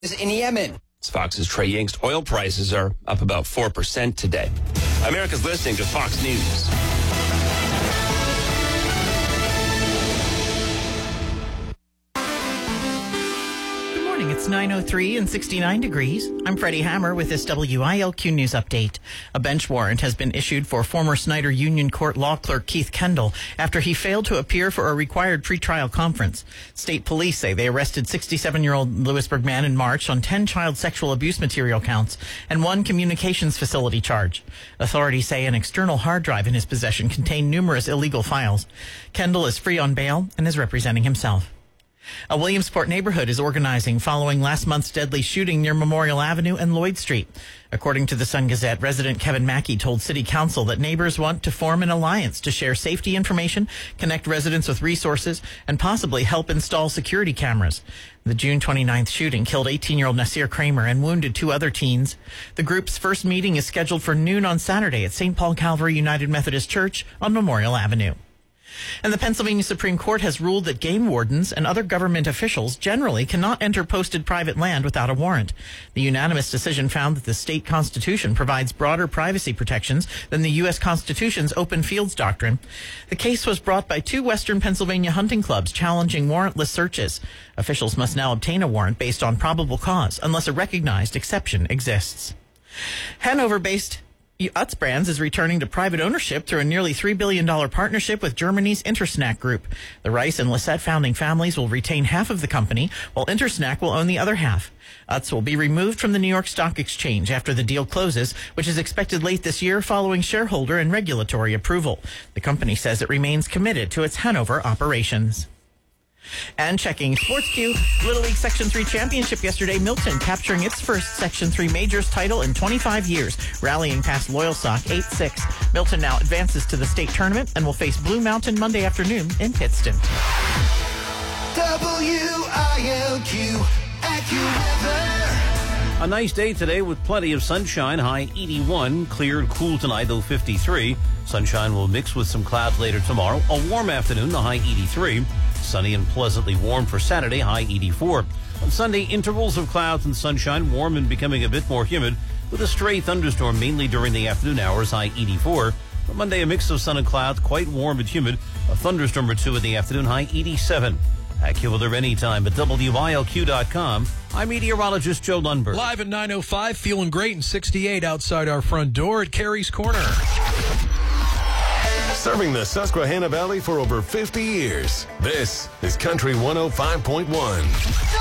in Yemen. Fox's Trey Yingst. Oil prices are up about 4% today. America's listening to Fox News. It's 9:03 and 69 degrees. I'm Freddie Hammer with this WILQ News Update. A bench warrant has been issued for former Snyder Union Court law clerk Keith Kendall after he failed to appear for a required pretrial conference. State police say they arrested 67-year-old Lewisburg man in March on 10 child sexual abuse material counts and 1 communications facility charge. Authorities say an external hard drive in his possession contained numerous illegal files. Kendall is free on bail and is representing himself. A Williamsport neighborhood is organizing following last month's deadly shooting near Memorial Avenue and Lloyd Street. According to the Sun-Gazette, resident Kevin Mackey told City Council that neighbors want to form an alliance to share safety information, connect residents with resources, and possibly help install security cameras. The June 29th shooting killed 18-year-old Nasir Kramer and wounded 2 other teens. The group's first meeting is scheduled for noon on Saturday at St. Paul Calvary United Methodist Church on Memorial Avenue. And the Pennsylvania Supreme Court has ruled that game wardens and other government officials generally cannot enter posted private land without a warrant. The unanimous decision found that the state constitution provides broader privacy protections than the U.S. Constitution's open fields doctrine. The case was brought by 2 Western Pennsylvania hunting clubs challenging warrantless searches. Officials must now obtain a warrant based on probable cause unless a recognized exception exists. Hanover-based Utz Brands is returning to private ownership through a nearly $3 billion partnership with Germany's Intersnack Group. The Rice and Lisette founding families will retain half of the company, while Intersnack will own the other half. Utz will be removed from the New York Stock Exchange after the deal closes, which is expected late this year following shareholder and regulatory approval. The company says it remains committed to its Hanover operations. And checking SportsQ, Little League Section 3 Championship yesterday, Milton capturing its first Section 3 Majors title in 25 years, rallying past Loyalsock 8-6. Milton now advances to the state tournament and will face Blue Mountain Monday afternoon in Pittston. WILQ AccuWeather. A nice day today with plenty of sunshine, high 81, clear and cool tonight, though 53. Sunshine will mix with some clouds later tomorrow. A warm afternoon, the high 83. Sunny and pleasantly warm for Saturday, high 84. On Sunday, intervals of clouds and sunshine, warm and becoming a bit more humid, with a stray thunderstorm mainly during the afternoon hours, high 84. For Monday, a mix of sun and clouds, quite warm and humid, a thunderstorm or 2 in the afternoon, high 87. AccuWeather anytime at WILQ.com. I'm meteorologist Joe Lundberg. Live at 9:05, feeling great and 68 outside our front door at Carey's Corner. Serving the Susquehanna Valley for over 50 years. This is Country 105.1.